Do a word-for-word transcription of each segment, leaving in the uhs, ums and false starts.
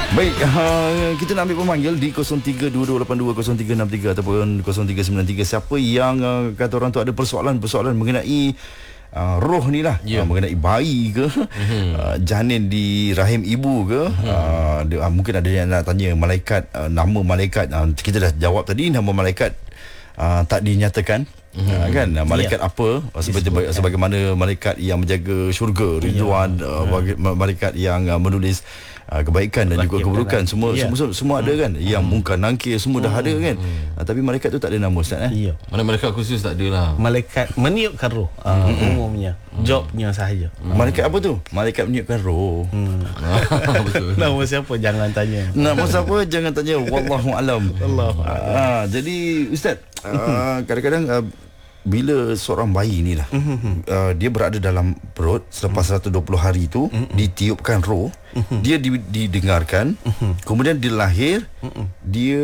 Baik, uh, kita nak ambil pemanggil di kosong tiga dua dua lapan dua kosong tiga enam tiga ataupun kosong tiga sembilan tiga. Siapa yang uh, kata orang tu ada persoalan-persoalan mengenai uh, roh ni lah, yeah. uh, mengenai bayi ke, mm-hmm. uh, janin di rahim ibu ke, mm-hmm. uh, dia, uh, mungkin ada yang nak tanya malaikat, uh, nama malaikat, uh, kita dah jawab tadi, nama malaikat uh, tak dinyatakan. Mm-hmm. Uh, kan malaikat yeah. apa seperti Disebut, sebagaimana malaikat yang menjaga syurga Ridwan, yeah. uh, yeah. malaikat yang uh, menulis uh, kebaikan dan Laki juga keburukan, semua, yeah. semua semua ada kan, mm. yang mungkar nangkir semua mm. dah ada kan, mm. uh, tapi malaikat tu tak ada nama, Ustaz eh? Yeah. Mana malaikat khusus tak ada lah. Malaikat meniupkan roh, uh, mm-hmm. umumnya mm. jobnya sahaja. mm. Malaikat apa tu? Malaikat meniupkan roh. mm. Betul. Nama siapa jangan tanya. Nama siapa jangan tanya. Wallahu alam. Allah. uh, Jadi Ustaz, uh, kadang-kadang uh, bila seorang bayi ni lah, uh, dia berada dalam perut selepas seratus dua puluh hari tu, ditiupkan roh, dia di, didengarkan, kemudian dia lahir, dia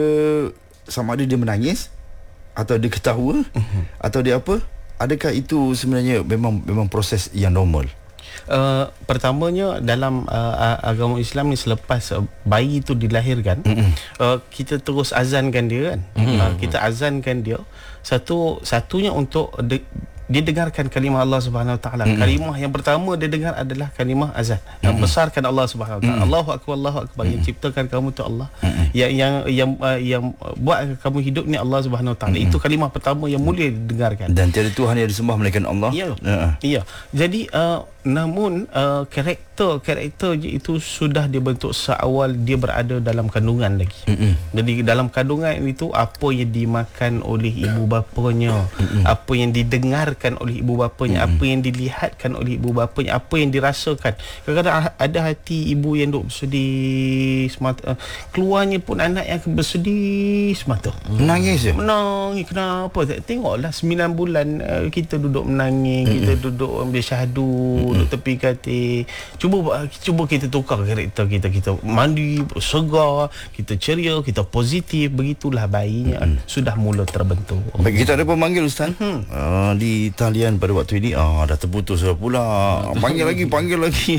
sama ada dia menangis atau dia ketawa atau dia apa, adakah itu sebenarnya memang memang proses yang normal? Uh, pertamanya dalam uh, agama Islam ni, selepas uh, bayi tu dilahirkan, mm-hmm. uh, kita terus azankan dia kan, mm-hmm. uh, kita azankan dia satu satunya untuk de- dia dengarkan kalimah Allah Subhanahu Wa Taala. Mm-hmm. Kalimah yang pertama dia dengar adalah kalimah azan. Mm-hmm. Yang besarkan Allah Subhanahu Wa Taala. Mm-hmm. Allahu akbar, Allahu akbar. Mm-hmm. Yang ciptakan kamu tu Allah. Mm-hmm. Yang yang yang uh, yang buat kamu hidup ni Allah Subhanahu Wa Taala. Mm-hmm. Itu kalimah pertama yang mulia didengarkan. Dan tiada Tuhan yang disembah melainkan Allah. Ya. Uh-huh. Ya. Jadi uh, namun uh, karakter karakter itu sudah dibentuk seawal dia berada dalam kandungan lagi. Mm-hmm. Jadi dalam kandungan itu, apa yang dimakan oleh ibu bapanya, mm-hmm. apa yang didengarkan oleh ibu bapanya, mm-hmm. apa yang dilihatkan oleh ibu bapanya, apa yang dirasakan. Kadang-kadang ada hati ibu yang duk bersedih semata, keluarnya pun anak yang bersedih semata. Menangis je. Menangis. Kenapa? Tengoklah sembilan bulan uh, kita duduk menangis, mm-hmm. kita duduk ambil syahdu, mm-hmm. duduk tepi katil. Cuba cuba kita tukar karakter kita. Kita mandi, segar, kita ceria, kita positif. Begitulah bayinya mm-hmm. sudah mula terbentuk. Baik, kita ada pemanggil Ustaz. Mm-hmm. uh, di talian pada waktu ini. Ah, dah terputus dah pula. Panggil lagi, panggil lagi.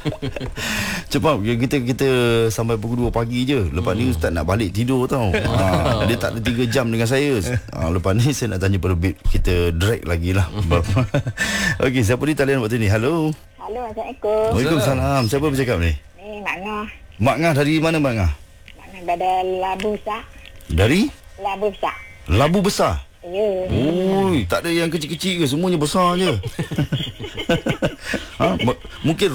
Cepat, kita kita sampai pukul dua pagi je. Lepas hmm. ni Ustaz nak balik tidur tau. ah, Dia tak ada tiga jam dengan saya. ah, Lepas ni saya nak tanya perbit, kita drag lagi lah. Okey, siapa di talian waktu ni? Halo. Halo, Assalamualaikum. Waalaikumsalam. Siapa bercakap ni? Ni Mak Ngah. Mak Ngah dari mana Mak Ngah? Mak Ngah dari Labu Besar. Dari? Labu Besar. Labu Besar? Ya. Ui, tak ada yang kecil-kecil ke? Semuanya besar je. ha? M- mungkin